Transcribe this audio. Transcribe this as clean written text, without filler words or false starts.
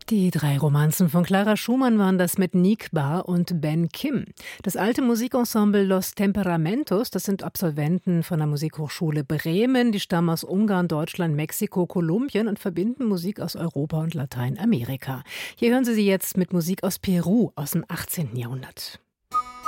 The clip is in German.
Die drei Romanzen von Clara Schumann waren das mit Nick Barr und Ben Kim. Das alte Musikensemble Los Temperamentos, das sind Absolventen von der Musikhochschule Bremen. Die stammen aus Ungarn, Deutschland, Mexiko, Kolumbien und verbinden Musik aus Europa und Lateinamerika. Hier hören Sie sie jetzt mit Musik aus Peru aus dem 18. Jahrhundert.